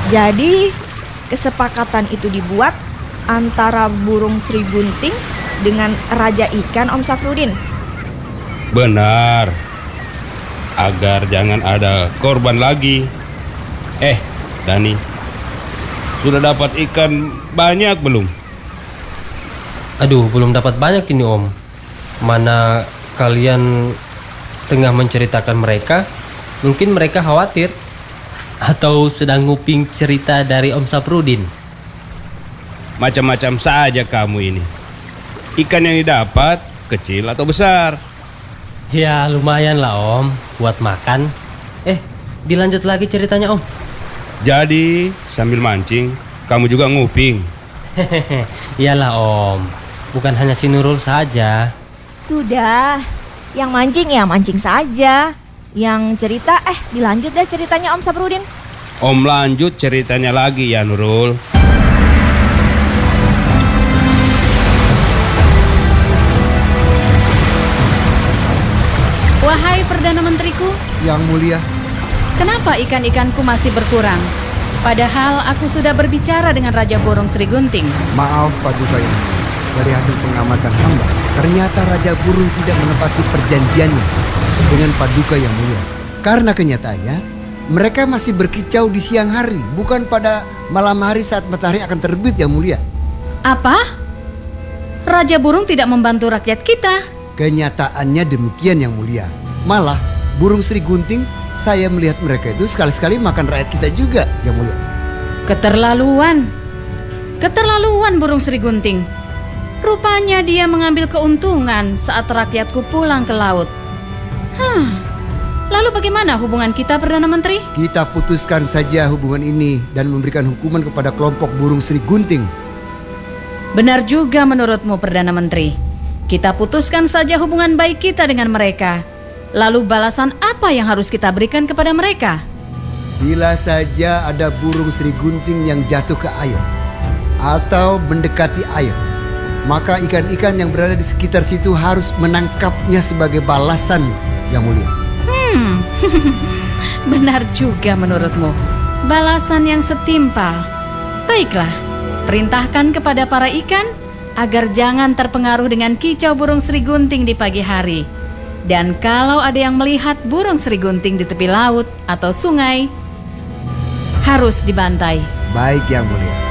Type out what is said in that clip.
Jadi kesepakatan itu dibuat antara burung Sri Gunting dengan Raja Ikan Om Safrudin. Benar. Agar jangan ada korban lagi. Dani, sudah dapat ikan banyak belum? Aduh, belum dapat banyak ini Om. Mana kalian tengah menceritakan mereka, mungkin mereka khawatir atau sedang nguping cerita dari Om Safrudin. Macam-macam saja kamu ini. Ikan yang didapat kecil atau besar? Ya lumayan lah Om, buat makan. Dilanjut lagi ceritanya Om. Jadi sambil mancing, kamu juga nguping? Iyalah Om, bukan hanya si Nurul saja. Sudah, yang mancing ya mancing saja. Yang cerita, dilanjut deh ceritanya Om Safrudin. Om lanjut ceritanya lagi ya Nurul. Wahai Perdana Menteriku, Yang mulia, kenapa ikan-ikanku masih berkurang? Padahal aku sudah berbicara dengan Raja Burung Sri Gunting. maaf Paduka Yang Mulia. Dari hasil pengamatan hamba, ternyata Raja Burung tidak menepati perjanjiannya dengan Paduka Yang Mulia. Karena kenyataannya, mereka masih berkicau di siang hari, bukan pada malam hari saat matahari akan terbit Yang Mulia. Apa? Raja Burung tidak membantu rakyat kita. Kenyataannya demikian Yang Mulia. Malah, burung Sri Gunting, saya melihat mereka itu sekali-sekali makan rakyat kita juga Yang Mulia. Keterlaluan. Keterlaluan burung Sri Gunting. Rupanya dia mengambil keuntungan saat rakyatku pulang ke laut. Lalu bagaimana hubungan kita, Perdana Menteri? Kita putuskan saja hubungan ini dan memberikan hukuman kepada kelompok burung Sri Gunting. Benar juga menurutmu, Perdana Menteri. Kita putuskan saja hubungan baik kita dengan mereka. Lalu balasan apa yang harus kita berikan kepada mereka? Bila saja ada burung Sri Gunting yang jatuh ke air atau mendekati air, maka ikan-ikan yang berada di sekitar situ harus menangkapnya sebagai balasan Yang Mulia. Benar juga menurutmu. Balasan yang setimpal. Baiklah, perintahkan kepada para ikan agar jangan terpengaruh dengan kicau burung Sri Gunting di pagi hari. Dan kalau ada yang melihat burung Sri Gunting di tepi laut atau sungai, harus dibantai. Baik Yang Mulia.